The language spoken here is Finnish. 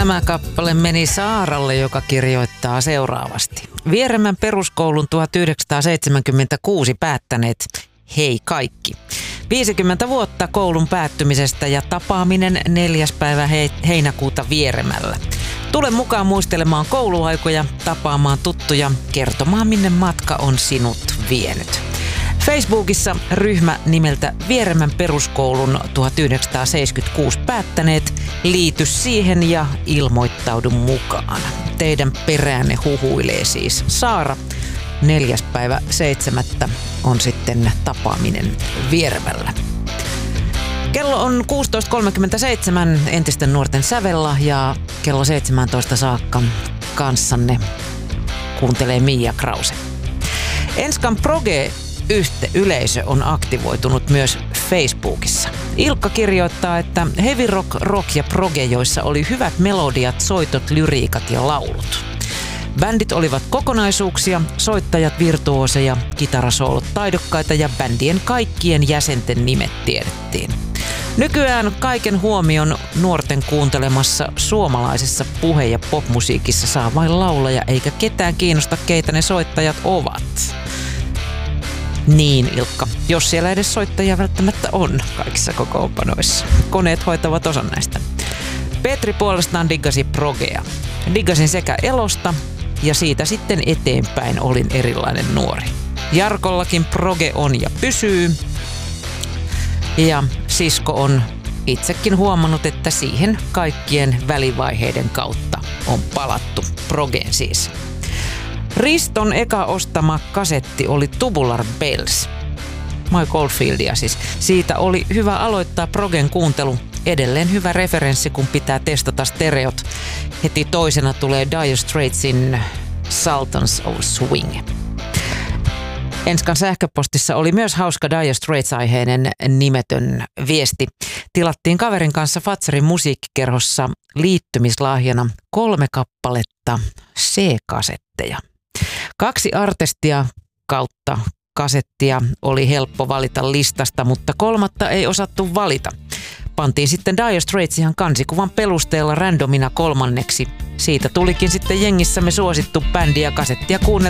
Tämä kappale meni Saaralle, joka kirjoittaa seuraavasti. Vieremän peruskoulun 1976 päättäneet hei kaikki. 50 vuotta koulun päättymisestä ja tapaaminen 4. päivä heinäkuuta Vieremällä. Tule mukaan muistelemaan kouluaikoja, tapaamaan tuttuja, kertomaan minne matka on sinut vienyt. Facebookissa ryhmä nimeltä Vieremän peruskoulun 1976 päättäneet. Liity siihen ja ilmoittaudu mukaan. Teidän peräänne huhuilee siis Saara. 4. päivä 7. on sitten tapaaminen Vieremällä. Kello on 16.37 entisten nuorten sävellä ja kello 17 saakka kanssanne kuuntelee Mia Krause. Enskan Proge-yleisö on aktivoitunut myös Facebookissa. Ilkka kirjoittaa, että heavy rock ja proge, joissa oli hyvät melodiat, soitot, lyriikat ja laulut. Bändit olivat kokonaisuuksia, soittajat virtuooseja, kitarasoolot taidokkaita ja bändien kaikkien jäsenten nimet tiedettiin. Nykyään kaiken huomion nuorten kuuntelemassa suomalaisessa puhe- ja popmusiikissa saa vain laulaja, eikä ketään kiinnosta, keitä ne soittajat ovat. Niin, Ilkka, jos siellä edes soittajia välttämättä on kaikissa kokoonpanoissa. Koneet hoitavat osan näistä. Petri puolestaan diggasi progea. Diggasin sekä elosta ja siitä sitten eteenpäin olin erilainen nuori. Jarkollakin proge on ja pysyy. Ja sisko on itsekin huomannut, että siihen kaikkien välivaiheiden kautta on palattu progeen siis. Riston eka ostama kasetti oli Tubular Bells. Mike Oldfieldia siis. Siitä oli hyvä aloittaa progen kuuntelu. Edelleen hyvä referenssi, kun pitää testata stereot. Heti toisena tulee Dire Straitsin Sultans of Swing. Enskan sähköpostissa oli myös hauska Dire Straits-aiheinen nimetön viesti. Tilattiin kaverin kanssa Fatsarin musiikkikerhossa liittymislahjana 3 kappaletta C-kasetteja. 2 artistia kautta kasettia oli helppo valita listasta, mutta 3. ei osattu valita. Pantiin sitten Dire Straits ihan kansikuvan perusteella randomina 3. Siitä tulikin sitten jengissämme suosittu bändi ja kasettia kuunneltiin